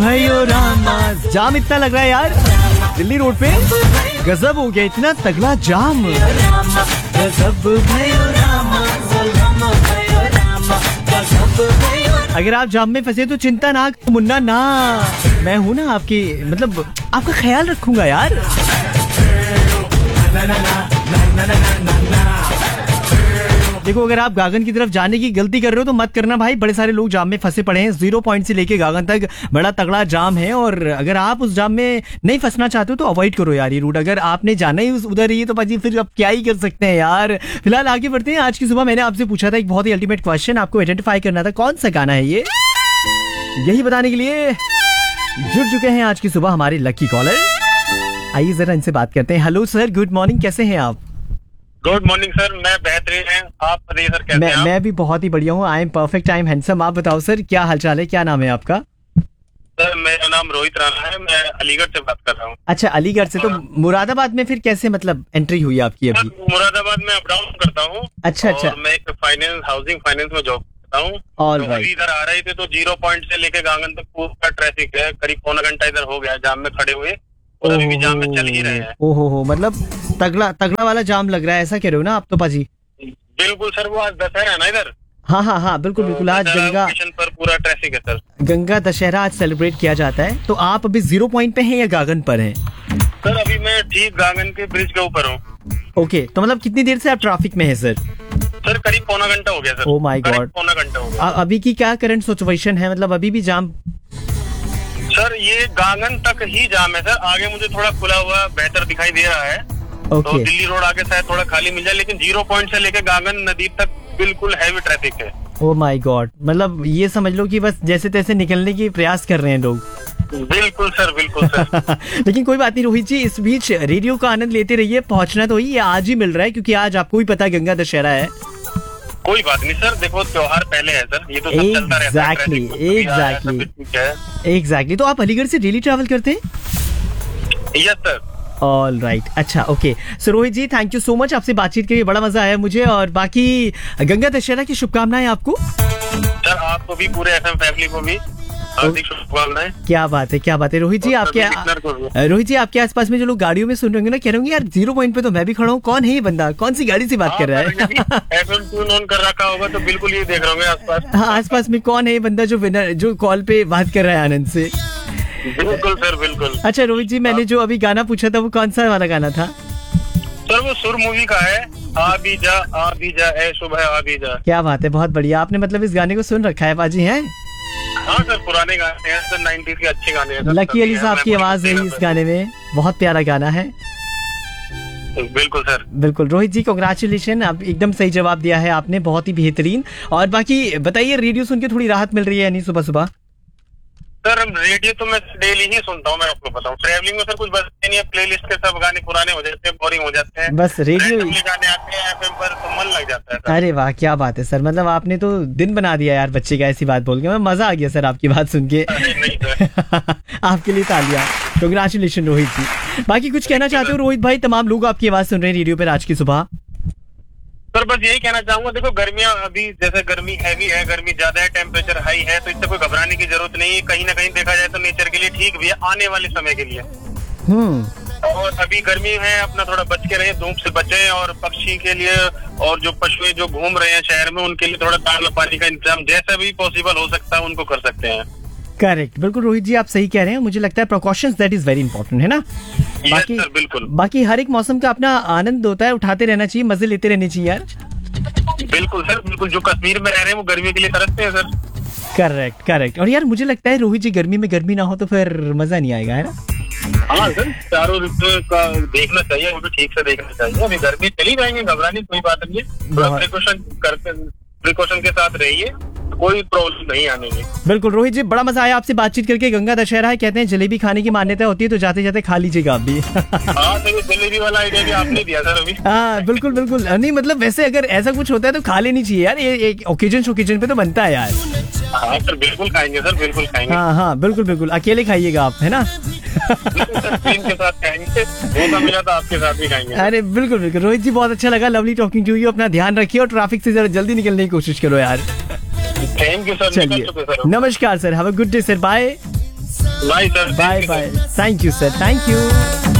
भाइयों रामा जाम इतना लग रहा है यार दिल्ली रोड पे, गजब हो गया, इतना तगड़ा जाम। गजब भाइयों रामा, अगर आप जाम में फंसे तो चिंता ना मुन्ना ना, मैं हूं ना आपकी, मतलब आपका ख्याल रखूंगा यार। देखो अगर आप गागन की तरफ जाने की गलती कर रहे हो तो मत करना भाई, बड़े सारे लोग जाम में फंसे पड़े हैं। 0 पॉइंट से लेके गागन तक बड़ा तगड़ा जाम है, और अगर आप उस जाम में नहीं फंसना चाहते हो तो अवॉइड करो यार ये रूट। अगर आपने जाना ही उधर ही है तो भाजी फिर अब क्या ही कर सकते हैं यार। फिलहाल आगे बढ़ते हैं। आज की सुबह मैंने आपसे पूछा था एक बहुत ही अल्टीमेट क्वेश्चन, आपको आइडेंटिफाई करना था कौन सा गाना है ये। यही बताने के लिए जुड़ चुके हैं आज की सुबह हमारे लकी कॉलर। आइए जरा इनसे बात करते हैं। हेलो सर, गुड मॉर्निंग, कैसे हैं आप? गुड मॉर्निंग सर, मैं बेहतरीन है, आप बताइए सर कैसे हैं आप? मैं भी बहुत ही बढ़िया हूँ। I am perfect, I am handsome. आप बताओ सर क्या हालचाल है, क्या नाम है आपका? सर मेरा नाम रोहित राणा है, मैं अलीगढ़ से बात कर रहा हूँ। अच्छा अलीगढ़ से, तो मुरादाबाद में फिर कैसे मतलब एंट्री हुई आपकी अभी? मुरादाबाद में अप डाउन करता हूँ। अच्छा और मैं एक हाउसिंग फाइनेंस में जॉब करता हूँ। ऑल तो राइट। अभी इधर आ रहे थे तो 0 पॉइंट से लेके गांगन तक पूरा ट्रैफिक है, करीब पौना घंटा इधर हो गया जाम में खड़े हुए, और अभी भी जाम में चल ही रहे हैं। ओहो, मतलब तगड़ा वाला जाम लग रहा है, ऐसा कह रहे हो ना आप तो पाजी? बिल्कुल सर, वो आज दशहरा है ना इधर। हाँ बिल्कुल बिल्कुल, आज गंगा पर पूरा ट्रैफिक है सर। गंगा दशहरा आज सेलिब्रेट किया जाता है। तो आप अभी 0 पॉइंट पे हैं या गागन पर हैं? सर अभी मैं ठीक गागन के ब्रिज के ऊपर हूँ। ओके, तो मतलब कितनी देर से आप ट्रैफिक में हैं सर? सर करीब पौना घंटा हो गया सर। ओ माय गॉड, पौना घंटा हो गया। अभी की क्या करंट सिचुएशन है, मतलब अभी भी जाम? सर ये गांगन तक ही जाम है सर, आगे मुझे थोड़ा खुला हुआ बेहतर दिखाई दे रहा है। तो दिल्ली रोड आगे शायद थोड़ा खाली मिल जाए, लेकिन 0 पॉइंट से लेकर गांगन नदी तक बिल्कुल हैवी ट्रैफिक है। ओ माय गॉड, मतलब ये समझ लो कि बस जैसे तैसे निकलने की प्रयास कर रहे हैं लोग। बिल्कुल सर, बिल्कुल सर। लेकिन कोई बात नहीं रोहित जी, इस बीच रेडियो का आनंद लेते रहिए। पहुंचना तो ही आज ही मिल रहा है, क्योंकि आज आपको भी पता है गंगा दशहरा है। कोई बात नहीं सर, देखो त्योहार पहले है सर, ये तो सब चलता रहता है। एग्जैक्टली। तो आप अलीगढ़ से डेली ट्रैवल करते हैं? Yes sir. ऑल राइट, अच्छा okay. So Rohit ji thank you so much, आपसे बातचीत करके बड़ा मजा आया मुझे, और बाकी गंगा दशहरा की शुभकामनाएं आपको। सर आपको भी, पूरे एफएम फैमिली को भी हार्दिक शुभकामनाएं। क्या बात है रोहित जी। आपके आसपास में जो लोग गाड़ियों में सुन रहे होंगे ना, कह रहे होंगे यार 0 पॉइंट पे तो मैं भी खड़ा हूँ, कौन है ये बंदा, कौन सी गाड़ी से बात कर रहा है? एफएम ट्यून ऑन कर रखा होगा तो बिल्कुल ये देख रहे होंगे आसपास। हाँ, आसपास में कौन है ये बंदा जो कॉल पे बात कर रहा है आनंद से? बिल्कुल सर, बिल्कुल। अच्छा रोहित जी, मैंने जो अभी गाना पूछा था वो कौन सा वाला गाना था? सर वो सुर मूवी का है, आ भी जा ए सुबह आ भी जा। क्या बात है, बहुत बढ़िया। आपने मतलब इस गाने को सुन रखा है बाजी? हैं हाँ सर, पुराने गाने हैं सर, 90s के अच्छे गाने हैं। लकी अली साहब की आवाज है इस गाने में, बहुत प्यारा गाना है। बिल्कुल सर, बिल्कुल। रोहित जी कांग्रेचुलेशन, आप एकदम सही जवाब दिया है आपने, बहुत ही बेहतरीन। और बाकी बताइए, रेडियो सुन के थोड़ी राहत मिल रही है यानी सुबह सुबह? सर रेडियो तो मैं डेली ही सुनता हूँ, मैं आपको बताऊँ। ट्रैवलिंग में सर कुछ बचते नहीं है, प्लेलिस्ट के सब गाने पुराने हो जाते हैं, बोरिंग हो जाते हैं। बस रेडियो गाने आते हैं एफएम पर तो मन लग जाता है सर। अरे वाह, क्या बात है सर, मतलब आपने तो दिन बना दिया यार बच्चे का, ऐसी बात बोल के। मैं मजा आ गया सर आपकी बात सुन के। नहीं सर। आपके लिए तालियां, कांग्रेचुलेशन रोहित जी। बाकी कुछ कहना चाहते हो रोहित भाई? तमाम लोग आपकी आवाज सुन रहे हैं रेडियो पर आज की सुबह। सर बस यही कहना चाहूंगा, देखो गर्मियां अभी जैसे गर्मी हैवी है, गर्मी ज्यादा है, टेम्परेचर हाई है, तो इससे कोई घबराने की जरूरत नहीं है। कहीं ना कहीं देखा जाए तो नेचर के लिए ठीक भी है, आने वाले समय के लिए। और अभी गर्मी है, अपना थोड़ा बच के रहे, धूप से बचे, और पक्षी के लिए और जो पशु जो घूम रहे हैं शहर में, उनके लिए थोड़ा दाल पानी का इंतजाम जैसा भी पॉसिबल हो सकता है उनको कर सकते हैं। करेक्ट, बिल्कुल रोहित जी आप सही कह रहे हैं। मुझे लगता है precautions that is very important, है ना? बाकी सर, बिल्कुल। बाकी हर एक मौसम का अपना आनंद होता है, उठाते रहना चाहिए, मजे लेते रहने चाहिए यार। बिल्कुल सर, बिल्कुल। जो कश्मीर में रह रहे हैं वो गर्मी के लिए तरसते हैं सर। करेक्ट। और यार मुझे लगता है रोहित जी, गर्मी में गर्मी ना हो तो फिर मजा नहीं आएगा, है ना? हाँ सर, चारों ऋतु का देखना चाहिए, वो भी ठीक से देखना चाहिए। अभी गर्मी चली जाएंगे, घबराने कोई बात नहीं है, प्रिकॉशन के साथ रहिए, कोई प्रॉब्लम नहीं आने की। बिल्कुल रोहित जी, बड़ा मजा आया आपसे बातचीत करके। गंगा दशहरा है, कहते हैं जलेबी खाने की मान्यता होती है, तो जाते जाते खा लीजिएगा आप भी। हाँ तो ये जलेबी वाला आइडिया भी आपने दिया सर अभी। हाँ बिल्कुल। नहीं मतलब वैसे अगर ऐसा कुछ होता है तो खा लेनी चाहिए यार, ये एक ओकेजन पे तो बनता है यार। हाँ सर, बिल्कुल खाएंगे सर, बिल्कुल खाएंगे। हाँ बिल्कुल। अकेले खाइएगा आप, है ना? टीम के साथ खाएंगे, मौका मिला तो आपके साथ भी खाएंगे। अरे बिल्कुल रोहित जी, बहुत अच्छा लगा, लवली टॉकिंग टू यू। अपना ध्यान रखिए और ट्रैफिक से जरा जल्दी निकलने की कोशिश करो यार। Thank you sir. चलिए, नमस्कार sir, have a good day sir, bye. Bye sir. Bye bye, thank you sir, thank you.